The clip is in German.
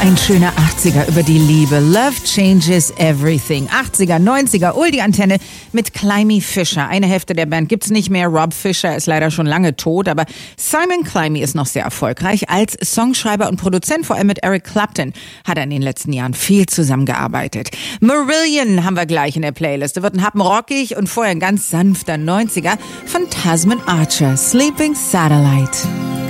Ein schöner 80er über die Liebe. Love changes everything. 80er, 90er, Ul die Antenne mit Climie Fischer. Eine Hälfte der Band gibt's nicht mehr. Rob Fischer ist leider schon lange tot, aber Simon Climie ist noch sehr erfolgreich. Als Songschreiber und Produzent, vor allem mit Eric Clapton, hat er in den letzten Jahren viel zusammengearbeitet. Marillion haben wir gleich in der Playlist. Da wird ein Happen rockig und vorher ein ganz sanfter 90er von Tasman Archer, Sleeping Satellite.